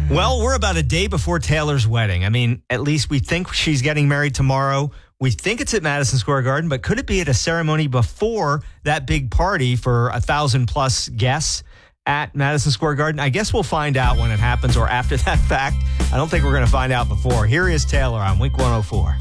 Well, we're about a day before Taylor's wedding. I mean, at least we think she's getting married tomorrow. We think it's at Madison Square Garden, but could it be at a ceremony before that big party for 1,000+ guests at Madison Square Garden? I guess we'll find out when it happens or after that fact. I don't think we're going to find out before. Here is Taylor on Wink 104.